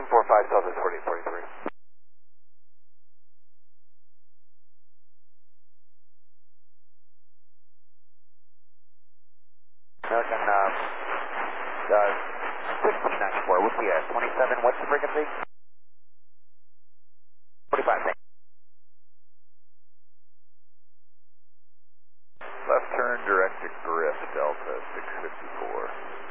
745 Southwest 4843. American 1694, what's the 27, what's the frequency? 45, thanks. Left turn direct to Griff, Delta 654.